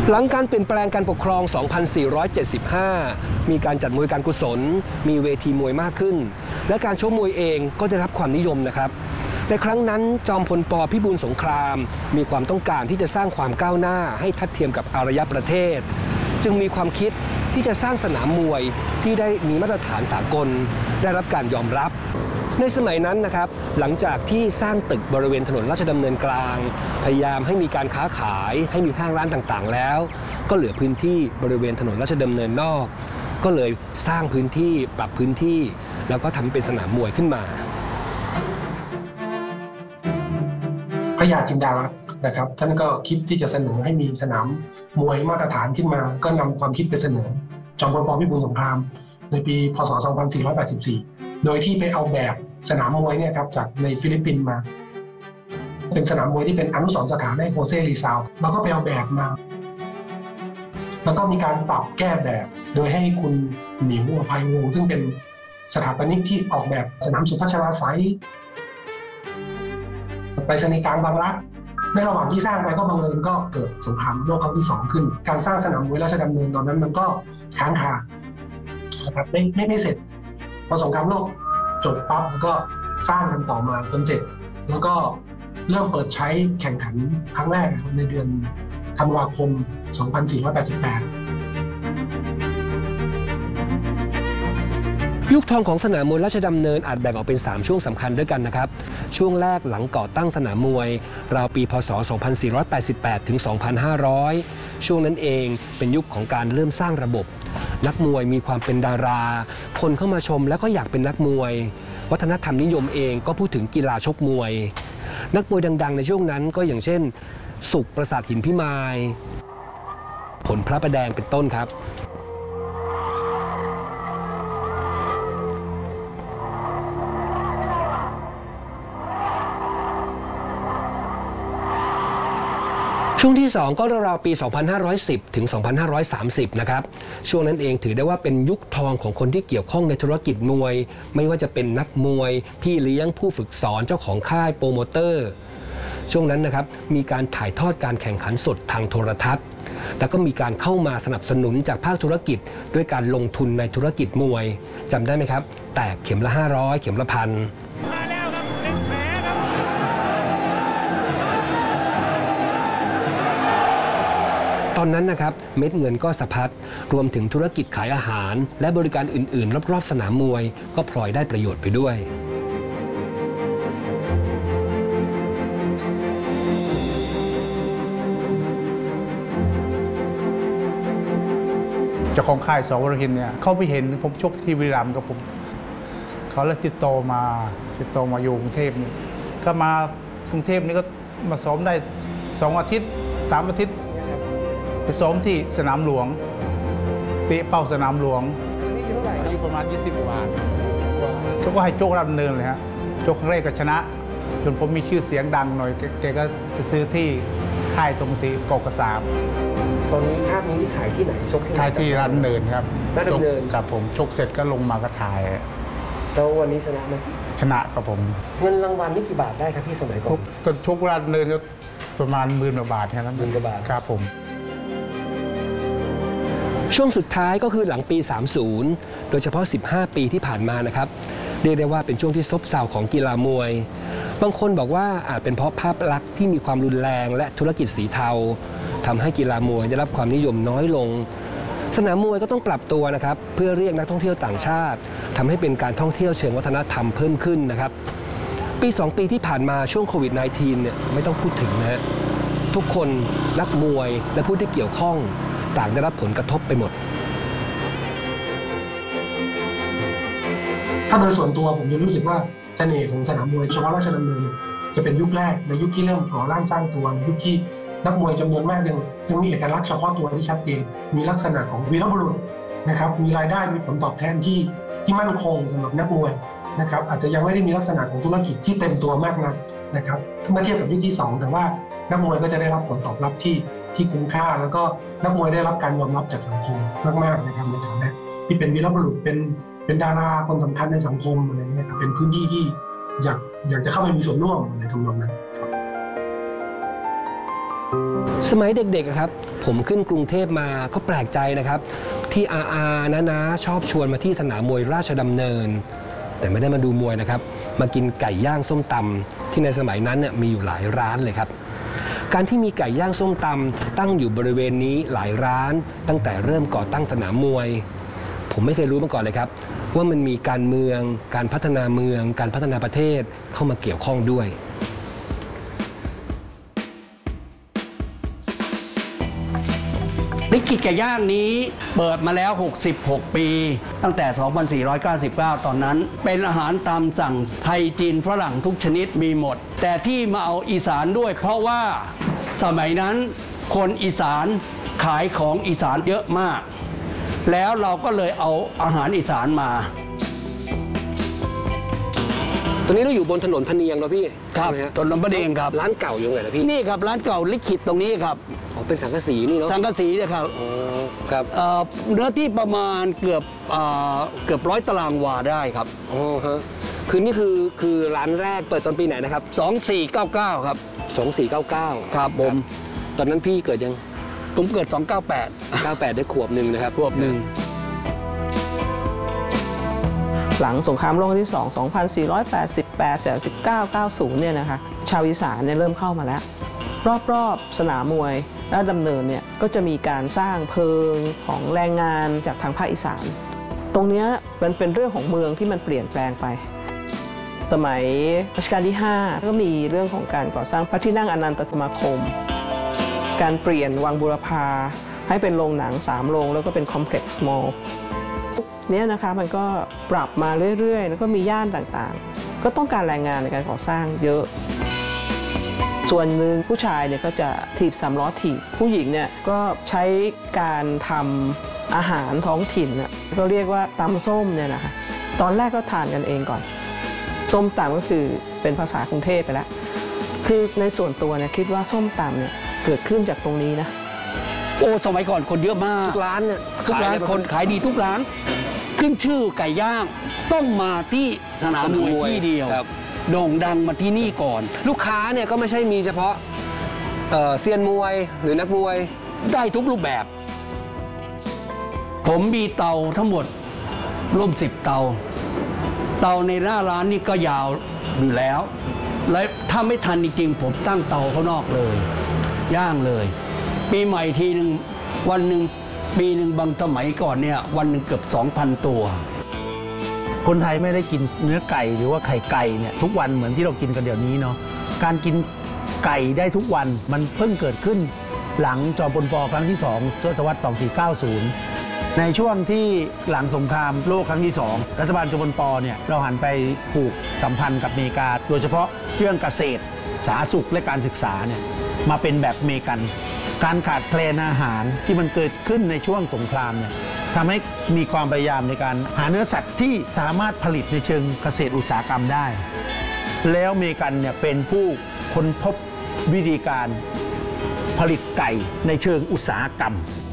หลังการเปลี่ยนแปลงการปกครอง 2475 มีการจัดมวยการกุศลมีเวทีมวยมากขึ้นและการชกมวยเองก็ได้รับความนิยมนะครับแต่ครั้งนั้นจอมพล ป.พิบูลสงครามมีความต้องการที่จะสร้างความก้าวหน้าให้ทัดเทียมกับอารยประเทศจึงมีความคิดที่จะสร้างสนามมวยที่ได้มีมาตรฐานสากลได้รับการยอมรับในสมัยนั้นนะครับหลังจากที่สร้างตึกบริเวณถนนราชดำเนินกลางพยายามให้มีการค้าขายให้มีห้างร้านต่างๆแล้วก็เหลือพื้นที่บริเวณถนนราชดำเนินนอกก็เลยสร้างพื้นที่ปรับพื้นที่แล้วก็ทำเป็นสนามมวยขึ้นมาพระยาจินดาลักษณ์นะครับท่านก็คิดที่จะเสนอให้มีสนามมวยมาตรฐานขึ้นมาก็นำความคิดไปเสนอจอมพล ป.พิบูลสงครามในปีพ.ศ. 2484โดยที่ไปเอาแบบสนามมวยเนี่ยครับจากในฟิลิปปินส์มาเป็นสนามมวยที่เป็นอนุสรณ์สถานให้โฮเซ่ลีซาวแล้วก็ไปเอาแบบมาแล้วก็มีการปรับแก้แบบโดยให้คุณหมิว อภัยวงศ์ซึ่งเป็นสถาปนิกที่ออกแบบสนามสุพัชราไสยไปรษณีย์กลางบางรักในระหว่างที่สร้างไปก็บังเอิญก็เกิดสงครามโลกครั้งที่2ขึ้นการสร้างสนามมวยราชดำเนินตอนนั้นมันก็ค้างคานะครับไม่เสร็จพอสงครามโลกจบปั๊บก็สร้างกันต่อมาจนเสร็จแล้วก็เริ่มเปิดใช้แข่งขันครั้งแรกในเดือนธันวาคม 2488 ยุคทองของสนามมวยราชดำเนินอาจแบ่งออกเป็น3ช่วงสำคัญด้วยกันนะครับช่วงแรกหลังก่อตั้งสนามมวยราวปีพ.ศ. 2488 ถึง 2500 ช่วงนั้นเองเป็นยุคของการเริ่มสร้างระบบนักมวยมีความเป็นดาราคนเข้ามาชมแล้วก็อยากเป็นนักมวยวัฒนธรรมนิยมเองก็พูดถึงกีฬาชกมวยนักมวยดังๆในช่วงนั้นก็อย่างเช่นสุขประสาทหินพิมายผลพระประแดงเป็นต้นครับช่วงที่2ก็ราวๆปี 2510 ถึง 2530 นะครับช่วงนั้นเองถือได้ว่าเป็นยุคทองของคนที่เกี่ยวข้องในธุรกิจมวยไม่ว่าจะเป็นนักมวยพี่เลี้ยงผู้ฝึกสอนเจ้าของค่ายโปรโมเตอร์ช่วงนั้นนะครับมีการถ่ายทอดการแข่งขันสดทางโทรทัศน์แล้วก็มีการเข้ามาสนับสนุนจากภาคธุรกิจด้วยการลงทุนในธุรกิจมวยจำได้ไหมครับแตกเข็มละ500เข็มละ1,000ตอนนั้นนะครับเม็ดเงินก็สะพัดรวมถึงธุรกิจขายอาหารและบริการอื่นๆรอบๆสนามมวยก็พลอยได้ประโยชน์ไปด้วยเจ้าของค่ายส.วรหินเนี่ยเขาไปเห็นผมชกที่บุรีรัมย์กับผมเขาเลยติดต่อมาอยู่กรุงเทพก็มากรุงเทพนี่ก็มาซ้อมได้2 อาทิตย์ 3 อาทิตย์ไปซ้อมที่สนามหลวงเตะเป้าสนามหลวงอายุประมาณ20 กว่าเขาก็ให้โจกรับเนินเลยฮะโจกครั้งแรกก็ชนะจนผมมีชื่อเสียงดังหน่อยแกก็ไปซื้อที่ค่ายตรงที่กก.3 ตอนนี้ภาพนี้ถ่ายที่ไหนชกที่ไหนถ่ายที่ร้านเนินครับร้านเนินครับผมชกเสร็จก็ลงมาก็ถ่ายแล้ววันนี้ชนะไหมชนะครับผมเงินรางวัลนี่กี่บาทได้ครับพี่สมัยก่อนก็ชกร้านเนินก็ประมาณ10,000 กว่าบาทครับ 10,000 กว่าบาทครับผมช่วงสุดท้ายก็คือหลังปี 30 โดยเฉพาะ 15 ปีที่ผ่านมานะครับเรียกได้ว่าเป็นช่วงที่ซบเซาของกีฬามวยบางคนบอกว่าอาจเป็นเพราะภาพลักษณ์ที่มีความรุนแรงและธุรกิจสีเทาทำให้กีฬามวยได้รับความนิยมน้อยลงสนามมวยก็ต้องปรับตัวนะครับเพื่อเรียกนักท่องเที่ยวต่างชาติทำให้เป็นการท่องเที่ยวเชิงวัฒนธรรมเพิ่มขึ้นนะครับปี 2 ปีที่ผ่านมาช่วงโควิด -19 เนี่ยไม่ต้องพูดถึงนะฮะทุกคนนักมวยและผู้ที่เกี่ยวข้องต่างได้รับผลกระทบไปหมดถ้าโดยส่วนตัวผมจะรู้สึกว่าเสน่ห์ของสนามมวยเฉพาะราชดำเนินจะเป็นยุคแรกในยุคที่เริ่มก่อร่างสร้างตัวยุคที่นักมวยจำนวนมากยังมีเอกลักษณ์เฉพาะตัวที่ชัดเจนมีลักษณะของวีรบุรุษนะครับมีรายได้มีผลตอบแทนที่มั่นคงสำหรับนักมวยนะครับอาจจะยังไม่ได้มีลักษณะของธุรกิจที่เต็มตัวมากนักนะครับเมื่อเทียบกับยุคที่2แต่ว่านักมวยก็จะได้รับผลตอบรับที่คุ้มค่าแล้วก็นักมวยได้รับการยอมรับจากสังคมมากๆนะครับในฐานะที่เป็นวีรบุรุษเป็นดาราคนสำคัญในสังคมอะไรเงี้ยเป็นพื้นที่ที่อยากจะเข้าไปมีส่วนร่วมในทำนองนั้นสมัยเด็กๆครับผมขึ้นกรุงเทพมาก็แปลกใจนะครับที่น้าชอบชวนมาที่สนามมวยราชดำเนินแต่ไม่ได้มาดูมวยนะครับมากินไก่ย่างส้มตำที่ในสมัยนั้นเนี่ยมีอยู่หลายร้านเลยครับการที่มีไก่ย่างส้มตำตั้งอยู่บริเวณนี้หลายร้านตั้งแต่เริ่มก่อตั้งสนามมวยผมไม่เคยรู้มาก่อนเลยครับว่ามันมีการเมืองการพัฒนาเมืองการพัฒนาประเทศเข้ามาเกี่ยวข้องด้วยลิขิตไก่ย่างนี้เปิดมาแล้ว66 ปีตั้งแต่ 2499 ตอนนั้นเป็นอาหารตามสั่งไทยจีนฝรั่งทุกชนิดมีหมดแต่ที่มาเอาอีสานด้วยเพราะว่าสมัยนั้นคนอีสานขายของอีสานเยอะมากแล้วเราก็เลยเอาอาหารอีสานมาตอนนี้เราอยู่บนถนนพะเนียงแล้วพี่ครับถนนพะเนียงครับร้านเก่าอยู่ไหนล่ะพี่นี่ครับร้านเก่าลิขิตตรงนี้ครับอ๋อเป็นสังกะสีนี่เนาะสังกะสีนะครับอ๋อครับเนื้อที่ประมาณเกือบ100 ตารางวาได้ครับอ๋อฮะคือนี่คือร้านแรกเปิดตอนปีไหนนะครับ 2499ครับ 2499 ครับผมตอนนั้นพี่เกิดยังผมเกิด298 ได้ขวบหนึ่งนะครับขวบหนึ่งหลังสงครามโลกที่2 2488 1990เนี่ยนะคะชาวอีสานเนี่ยเริ่มเข้ามาแล้วรอบๆสนามมวยราชดำเนินเนี่ยก็จะมีการสร้างเพิงของแรงงานจากทางภาคอีสานตรงนี้มันเป็นเรื่องของเมืองที่มันเปลี่ยนแปลงไปสมัยรัชกาลที่5ก็มีเรื่องของการก่อสร้างพระที่นั่งอนันตสมาคมการเปลี่ยนวังบูรพาให้เป็นโรงหนัง3โรงแล้วก็เป็นคอมเพล็กซ์มอลล์เนี่ยนะคะมันก็ปรับมาเรื่อยๆแล้วก็มีย่านต่างๆก็ต้องการแรงงานในการก่อสร้างเยอะส่วนหนึ่งผู้ชายเนี่ยก็จะถีบ3 ล้อถีบผู้หญิงเนี่ยก็ใช้การทำอาหารท้องถิ่นก็เรียกว่าตำส้มเนี่ยนะคะตอนแรกก็ทานกันเองก่อนส้มตำก็คือเป็นภาษากรุงเทพไปแล้วคือในส่วนตัวเนี่ยคิดว่าส้มตำเนี่ยเกิดขึ้นจากตรงนี้นะโอ้สมัยก่อนคนเยอะมากทุกร้านเนี่ยทุกร้านคนขายดีทุกร้านขึ้นชื่อไก่ย่างต้องมาที่สนามมวยที่เดียวโด่งดังมาที่นี่ก่อนลูกค้าเนี่ยก็ไม่ใช่มีเฉพาะเซียนมวยหรือนักมวยได้ทุกรูปแบบผมมีเตาทั้งหมดร่วม10 เตาในหน้าร้านนี่ก็ยาวอยู่แล้วและถ้าไม่ทันจริงๆผมตั้งเตาข้างนอกเลยย่างเลยปีใหม่ทีหนึ่งวันหนึ่งปีหนึ่งบางสมัยก่อนเนี่ยวันหนึ่งเกือบ 2,000 ตัวคนไทยไม่ได้กินเนื้อไก่หรือว่าไข่ไก่เนี่ยทุกวันเหมือนที่เรากินกันเดี๋ยวนี้เนาะการกินไก่ได้ทุกวันมันเพิ่งเกิดขึ้นหลังจอมพลป.ครั้งที่2ศตวรรษ2490ในช่วงที่หลังสงครามโลกครั้งที่2รัฐบาลจอมพลป.เนี่ยเราหันไปผูกสัมพันธ์กับอเมริกาโดยเฉพาะเรื่องเกษตรสาธารณสุขและการศึกษาเนี่ยมาเป็นแบบอเมริกันการขาดแคลนอาหารที่มันเกิดขึ้นในช่วงสงครามเนี่ยทำให้มีความพยายามในการหาเนื้อสัตว์ที่สามารถผลิตในเชิงเกษตรอุตสาหกรรมได้แล้วอเมริกันเนี่ยเป็นผู้ค้นพบวิธีการผลิตไก่ในเชิงอุตสาหกรรม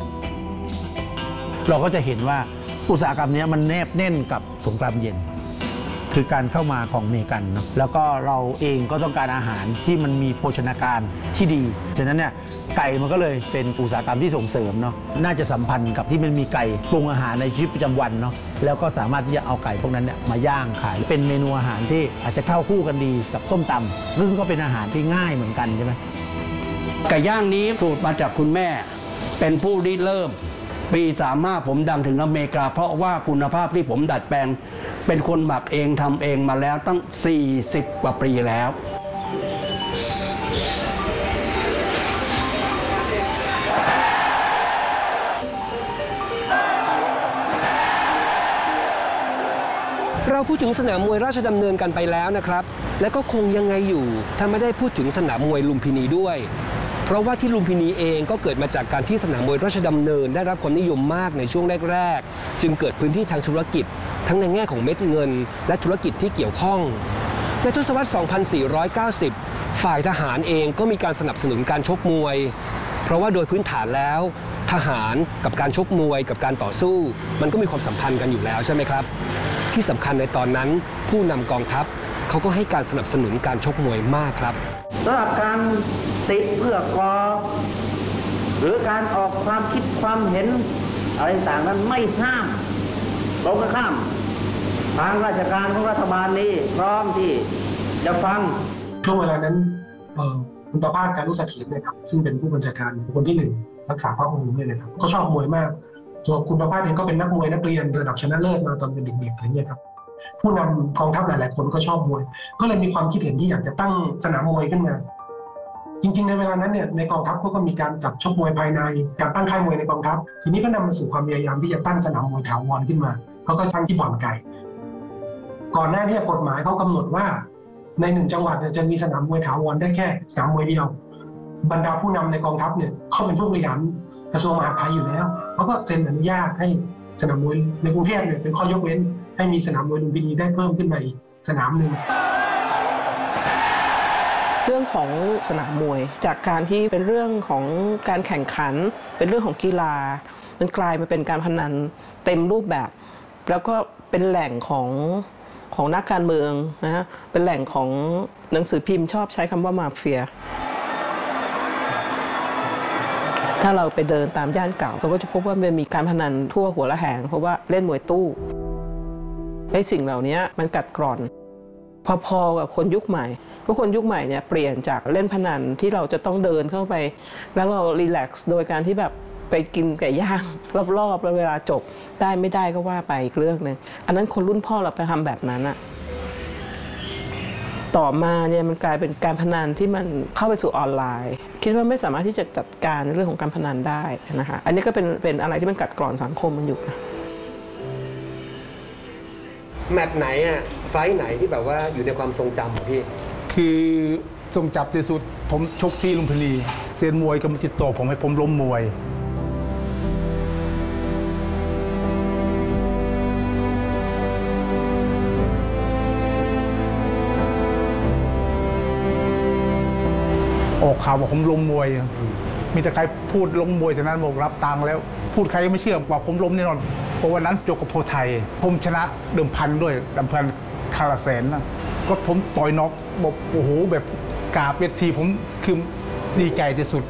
เราก็จะเห็นว่าอุตสาหกรรมนี้มันแนบแน่นกับสงครามเย็นคือการเข้ามาของอเมริกันเนาะแล้วก็เราเองก็ต้องการอาหารที่มันมีโภชนาการที่ดีฉะนั้นเนี่ยไก่มันก็เลยเป็นอุตสาหกรรมที่ส่งเสริมเนาะน่าจะสัมพันธ์กับที่มันมีไก่ปรุงอาหารในชีวิตประจำวันเนาะแล้วก็สามารถที่จะเอาไก่พวกนั้นเนี่ยมาย่างขายเป็นเมนูอาหารที่อาจจะเข้าคู่กันดีกับส้มตำซึ่งก็เป็นอาหารที่ง่ายเหมือนกันใช่ไหมไก่ย่างนี้สูตรมาจากคุณแม่เป็นผู้ริเริ่มปี35ผมดังถึงอเมริกาเพราะว่าคุณภาพที่ผมดัดแปลงเป็นคนหมักเองทำเองมาแล้วตั้ง40 กว่าปีแล้วเราพูดถึงสนามมวยราชดำเนินกันไปแล้วนะครับและก็คงยังไงอยู่ถ้าไม่ได้พูดถึงสนามมวยลุมพินีด้วยเพราะว่าที่ลุมพินีเองก็เกิดมาจากการที่สนามมวยราชดำเนินได้รับความนิยมมากในช่วงแรกๆจึงเกิดพื้นที่ทางธุรกิจทั้งในแง่ของเม็ดเงินและธุรกิจที่เกี่ยวข้องในทศวรรษ 2490 ฝ่ายทหารเองก็มีการสนับสนุนการชกมวยเพราะว่าโดยพื้นฐานแล้วทหารกับการชกมวยกับการต่อสู้มันก็มีความสัมพันธ์กันอยู่แล้วใช่ไหมครับที่สำคัญในตอนนั้นผู้นำกองทัพเขาก็ให้การสนับสนุนการชกมวยมากครับสำหรับการติเพื่อกอหรือการออกความคิดความเห็นอะไรต่างนั้นไม่ห้ามตรงกันข้ามทางราชการของรัฐบาลนี้พร้อมที่จะฟังช่วงเวลานั้นคุณประภาส จารุเสถียรเนี่ยครับซึ่งเป็นผู้บัญชาการคนที่1รักษาพระองค์เนี่ยนะครับก็ชอบมวยมากตัวคุณประภาสเองก็เป็นนักมวยนักเรียนระดับชนะเลิศมาตอนเป็นเด็กๆอะไรเงี้ยครับผู้นำกองทัพหลายๆคนก็ชอบมวยก็เลยมีความคิดเห็นที่อยากจะตั้งสนามมวยขึ้นมาจริงๆในเวลานั้นเนี่ยในกองทัพก็มีการจัดชกมวยภายในการตั้งค่ายมวยในกองทัพทีนี้ก็นำมาสู่ความพยายามที่จะตั้งสนามมวยถาวรขึ้นมาเขาก็ตั้งที่บ่อนไก่ก่อนหน้านี้กฎหมายเขากำหนดว่าใน1จังหวัดเนี่ยจะมีสนามมวยถาวรได้แค่สนามมวยเดียวบรรดาผู้นำในกองทัพเนี่ยเขาเป็นผู้บริหารกระทรวงมหาดไทยอยู่แล้วเขาก็เซ็นอนุญาตให้สนามมวยในกรุงเทพเนี่ยเป็นข้อยกเว้นให้มีสนามมวยลุมพินีได้เพิ่มขึ้นมาอีกสนามหนึ่งเรื่องของสนามมวยจากการที่เป็นเรื่องของการแข่งขันเป็นเรื่องของกีฬามันกลายมาเป็นการพนันเต็มรูปแบบแล้วก็เป็นแหล่งของนักการเมืองนะเป็นแหล่งของหนังสือพิมพ์ชอบใช้คำว่ามาเฟียถ้าเราไปเดินตามย่านเก่าเราก็จะพบว่ามันมีการพนันทั่วหัวละแหงเพราะว่าเล่นมวยตู้ไอ้สิ่งเหล่านี้มันกัดกร่อนพอๆกับคนยุคใหม่เพราะคนยุคใหม่เนี่ยเปลี่ยนจากเล่นพนันที่เราจะต้องเดินเข้าไปแล้วเรารีแลกซ์โดยการที่แบบไปกินไก่ย่างรอบๆแล้วเวลาจบได้ไม่ได้ก็ว่าไปอีกเรื่องนึงอันนั้นคนรุ่นพ่อเราไปทำแบบนั้นอะต่อมาเนี่ยมันกลายเป็นการพนันที่มันเข้าไปสู่ออนไลน์คิดว่าไม่สามารถที่จะจัดการเรื่องของการพนันได้นะคะอันนี้ก็เป็นอะไรที่มันกัดกร่อนสังคมมันอยู่นะแมตช์ไหนอ่ะไฟท์ไหนที่แบบว่าอยู่ในความทรงจำของพี่คือทรงจับที่สุดผมชกที่ลุมพินีเซียนมวยก็มาติดต่อผมให้ผมล้มมวยออกข่าวว่าผมล้มมวยมีแต่ใครพูดล้มมวยฉะนั้นบอกรับตังค์แล้วพูดใครไม่เชื่อว่าผมล้มแน่นอนเพราะวันนั้นจกกับโพไทยผมชนะเดิมพันด้วยเดิมพันคาราแสนนะก็ผมต่อยน็อกบอกโอ้โหแบบกราบเวทีผมคือดีใจที่สุด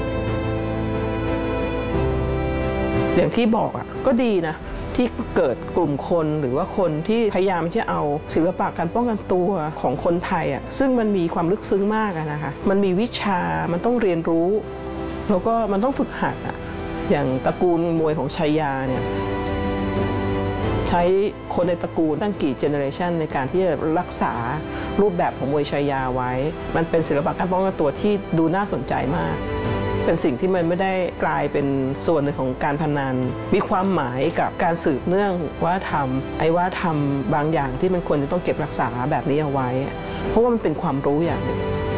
อย่างที่บอกอ่ะก็ดีนะที่เกิดกลุ่มคนหรือว่าคนที่พยายามที่จะเอาศิลปะการป้องกันตัวของคนไทยอ่ะซึ่งมันมีความลึกซึ้งมากนะคะมันมีวิชามันต้องเรียนรู้แล้วก็มันต้องฝึกหัดอ่ะอย่างตระกูลมวยของชัยยาเนี่ยใช้คนในตระกูลตั้งกี่เจเนอเรชันในการที่จะรักษารูปแบบของมวยชัยยาไว้มันเป็นศิลปะการป้องกันตัวที่ดูน่าสนใจมากเป็นสิ่งที่มันไม่ได้กลายเป็นส่วนหนึ่งของการพนันมีความหมายกับการสืบเนื่องวัฒนธรรมวัฒนธรรมบางอย่างที่มันควรจะต้องเก็บรักษาแบบนี้เอาไว้เพราะว่ามันเป็นความรู้อย่างหนึ่ง